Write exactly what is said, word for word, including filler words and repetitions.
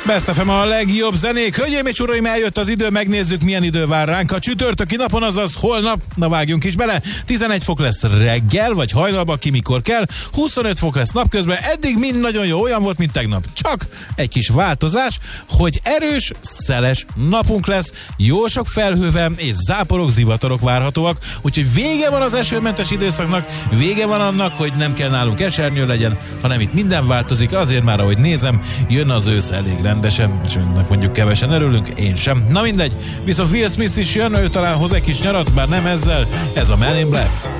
Best ef em a legjobb zenék. Hölgyeim és uraim, eljött az idő, megnézzük, milyen idő vár ránk a csütörtöki napon, azaz holnap. Na vágjunk is bele. tizenegy fok lesz reggel, vagy hajnalban, ki mikor kell. huszonöt fok lesz napközben. Eddig mind nagyon jó, olyan volt, mint tegnap. Csak egy kis változás, hogy erős, szeles napunk lesz. Jó sok felhővel és záporok, zivatarok várhatóak. Úgyhogy vége van az esőmentes időszaknak, vége van annak, hogy nem kell nálunk esernyő legyen, hanem itt minden változik. Azért már, ahogy nézem, jön az ősz elég rendesen, és önnek mondjuk kevesen örülünk, én sem. Na mindegy, viszont Will Smith is jön, ő talán hoz egy kis nyarat, bár nem ezzel, ez a Man in Black.